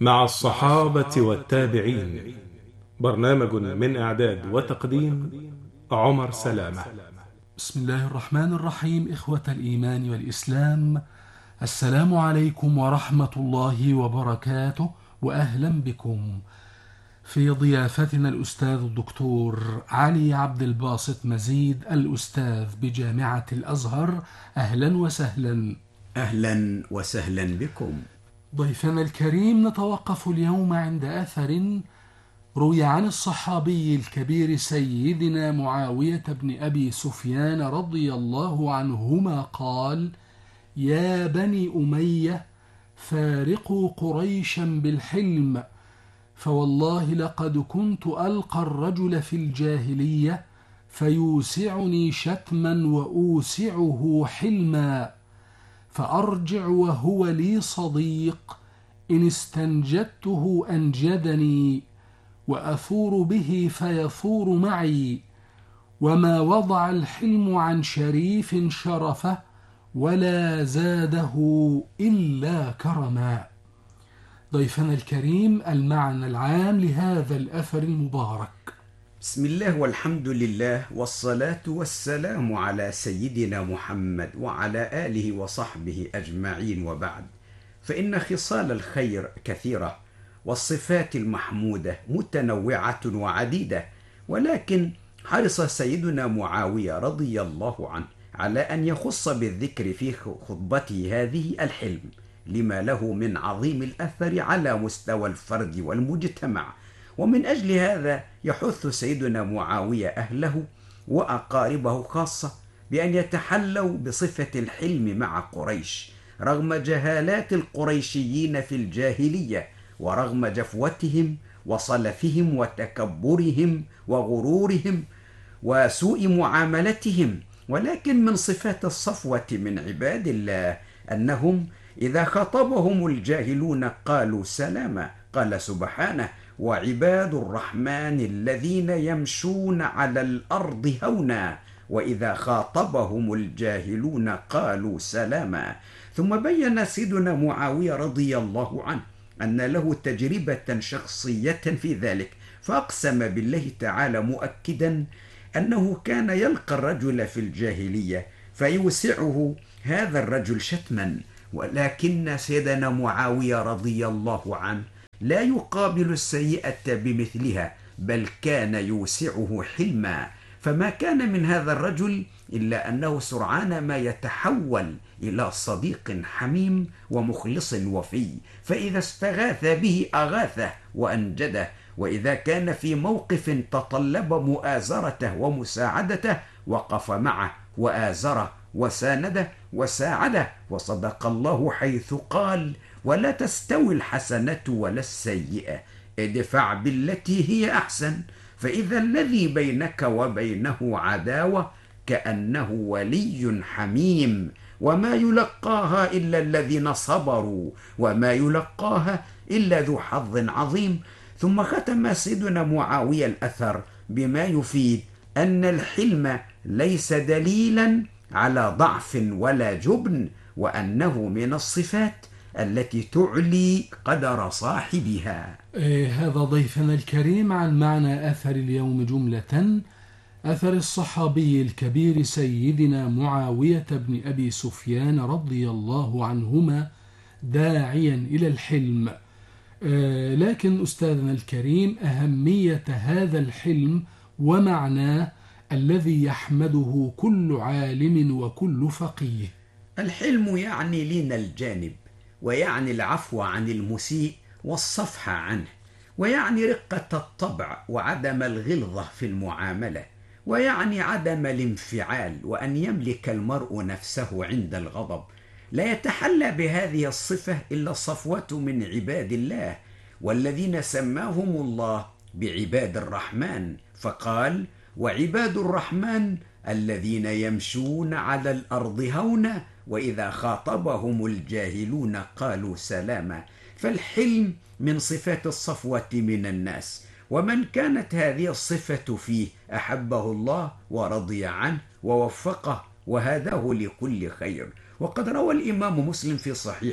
مع الصحابة والتابعين. برنامج من إعداد وتقديم عمر سلامة. بسم الله الرحمن الرحيم. إخوة الإيمان والإسلام، السلام عليكم ورحمة الله وبركاته، وأهلا بكم في ضيافتنا الأستاذ الدكتور علي عبد الباسط مزيد، الأستاذ بجامعة الأزهر. أهلا وسهلا. أهلا وسهلا بكم. ضيفنا الكريم، نتوقف اليوم عند أثر روي عن الصحابي الكبير سيدنا معاوية بن أبي سفيان رضي الله عنهما قال: يا بني أمية، فارقوا قريشا بالحلم، فوالله لقد كنت ألقى الرجل في الجاهلية فيوسعني شتما وأوسعه حلما، فأرجع وهو لي صديق، إن استنجدته أنجدني، وأثور به فيثور معي، وما وضع الحلم عن شريف شرفه، ولا زاده إلا كرما. ضيفنا الكريم، المعنى العام لهذا الأثر المبارك. بسم الله والحمد لله والصلاة والسلام على سيدنا محمد وعلى آله وصحبه أجمعين، وبعد، فإن خصال الخير كثيرة، والصفات المحمودة متنوعة وعديدة، ولكن حرص سيدنا معاوية رضي الله عنه على أن يخص بالذكر في خطبته هذه الحلم، لما له من عظيم الأثر على مستوى الفرد والمجتمع. ومن أجل هذا يحث سيدنا معاوية أهله وأقاربه خاصة بأن يتحلوا بصفة الحلم مع قريش، رغم جهالات القريشيين في الجاهلية، ورغم جفوتهم وصلفهم وتكبرهم وغرورهم وسوء معاملتهم. ولكن من صفات الصفوة من عباد الله أنهم إذا خاطبهم الجاهلون قالوا سلاما. قال سبحانه: وعباد الرحمن الذين يمشون على الأرض هونا وإذا خاطبهم الجاهلون قالوا سلاما. ثم بين سيدنا معاوية رضي الله عنه أن له تجربة شخصية في ذلك، فأقسم بالله تعالى مؤكدا أنه كان يلقى الرجل في الجاهلية فيوسعه هذا الرجل شتما، ولكن سيدنا معاوية رضي الله عنه لا يقابل السيئة بمثلها، بل كان يوسعه حلما. فما كان من هذا الرجل إلا أنه سرعان ما يتحول إلى صديق حميم ومخلص وفي، فإذا استغاث به أغاثه وأنجده، وإذا كان في موقف تطلب مؤازرته ومساعدته وقف معه وآزره وسانده وساعده. وصدق الله حيث قال: ولا تستوي الحسنة ولا السيئة، ادفع بالتي هي أحسن، فإذا الذي بينك وبينه عداوة كأنه ولي حميم، وما يلقاها إلا الذين صبروا وما يلقاها إلا ذو حظ عظيم. ثم ختم سيدنا معاوية الأثر بما يفيد أن الحلم ليس دليلا على ضعف ولا جبن، وأنه من الصفات التي تعلي قدر صاحبها. هذا ضيفنا الكريم عن معنى أثر اليوم جملة. أثر الصحابي الكبير سيدنا معاوية بن أبي سفيان رضي الله عنهما داعيا إلى الحلم. لكن أستاذنا الكريم، أهمية هذا الحلم ومعناه الذي يحمده كل عالم وكل فقيه. الحلم يعني لين الجانب، ويعني العفو عن المسيء والصفح عنه، ويعني رقة الطبع وعدم الغلظة في المعاملة، ويعني عدم الانفعال، وأن يملك المرء نفسه عند الغضب. لا يتحلى بهذه الصفة إلا الصفوة من عباد الله، والذين سماهم الله بعباد الرحمن، فقال: وعباد الرحمن الذين يمشون على الأرض هونا وإذا خاطبهم الجاهلون قالوا سلاما. فالحلم من صفات الصفوة من الناس، ومن كانت هذه الصفة فيه أحبه الله ورضي عنه ووفقه وهداه لكل خير. وقد روى الإمام مسلم في صحيحه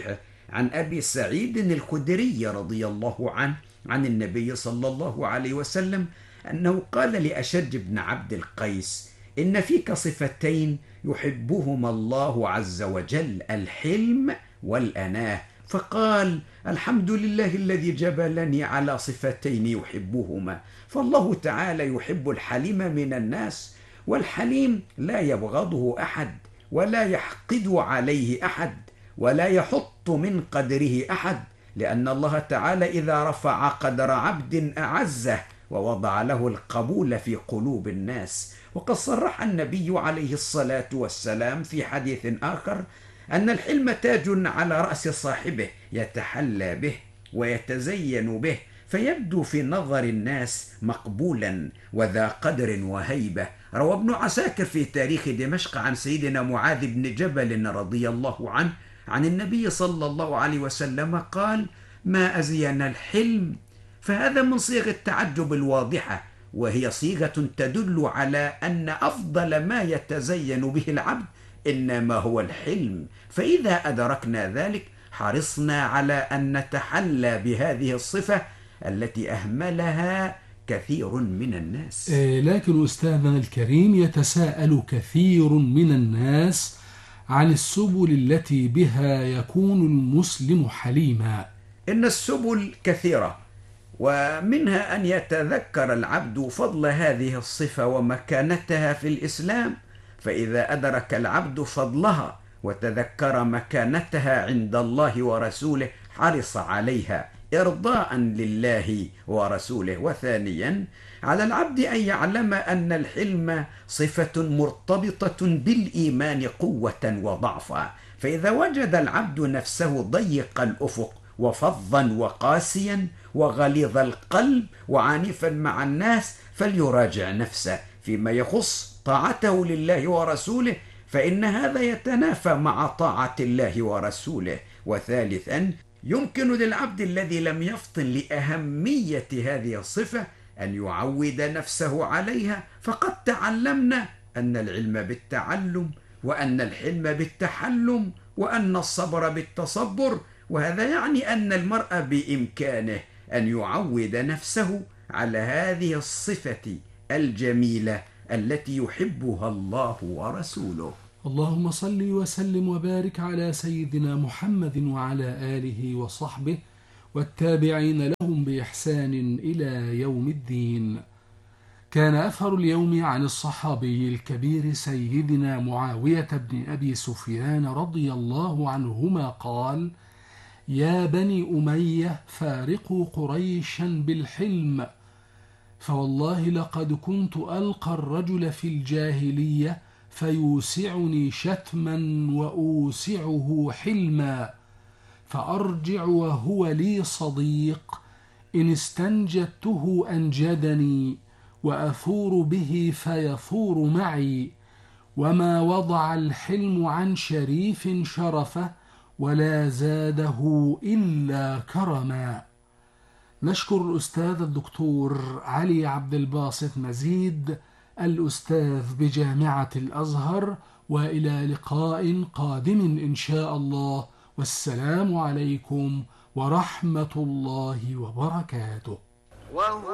عن أبي سعيد الخدري رضي الله عنه عن النبي صلى الله عليه وسلم أنه قال لأشج بن عبد القيس: إن فيك صفتين يحبهما الله عز وجل، الحلم والأناه. فقال: الحمد لله الذي جبلني على صفتين يحبهما. فالله تعالى يحب الحليم من الناس، والحليم لا يبغضه أحد ولا يحقد عليه أحد ولا يحط من قدره أحد، لأن الله تعالى إذا رفع قدر عبد أعزه ووضع له القبول في قلوب الناس. وقد صرح النبي عليه الصلاة والسلام في حديث آخر أن الحلم تاج على رأس صاحبه يتحلى به ويتزين به، فيبدو في نظر الناس مقبولا وذا قدر وهيبة. روى ابن عساكر في تاريخ دمشق عن سيدنا معاذ بن جبل رضي الله عنه عن النبي صلى الله عليه وسلم قال: ما أزين الحلم. فهذا من صيغ التعجب الواضحة، وهي صيغة تدل على أن أفضل ما يتزين به العبد إنما هو الحلم. فإذا أدركنا ذلك حرصنا على أن نتحلى بهذه الصفة التي أهملها كثير من الناس. لكن أستاذنا الكريم، يتساءل كثير من الناس عن السبل التي بها يكون المسلم حليما. إن السبل كثيرة، ومنها أن يتذكر العبد فضل هذه الصفة ومكانتها في الإسلام، فإذا أدرك العبد فضلها وتذكر مكانتها عند الله ورسوله حرص عليها إرضاء لله ورسوله. وثانيا على العبد أن يعلم أن الحلم صفة مرتبطة بالإيمان قوة وضعفا، فإذا وجد العبد نفسه ضيق الأفق وفظا وقاسيا وغليظ القلب وعنيفا مع الناس فليراجع نفسه فيما يخص طاعته لله ورسوله، فإن هذا يتنافى مع طاعة الله ورسوله. وثالثا يمكن للعبد الذي لم يفطن لأهمية هذه الصفة أن يعود نفسه عليها، فقد تعلمنا أن العلم بالتعلم، وأن الحلم بالتحلم، وأن الصبر بالتصبر. وهذا يعني أن المرء بإمكانه أن يعود نفسه على هذه الصفة الجميلة التي يحبها الله ورسوله. اللهم صل وسلم وبارك على سيدنا محمد وعلى آله وصحبه والتابعين لهم بإحسان إلى يوم الدين. كان أثر اليوم عن الصحابي الكبير سيدنا معاوية بن أبي سفيان رضي الله عنهما قال: يا بني أمية فارقوا قريشا بالحلم، فوالله لقد كنت ألقى الرجل في الجاهلية فيوسعني شتما وأوسعه حلما، فأرجع وهو لي صديق، إن استنجدته أنجدني، وأثور به فيثور معي، وما وضع الحلم عن شريف شرفه ولا زاده إلا كرما. نشكر الأستاذ الدكتور علي عبد الباسط مزيد الأستاذ بجامعة الأزهر، وإلى لقاء قادم إن شاء الله، والسلام عليكم ورحمة الله وبركاته.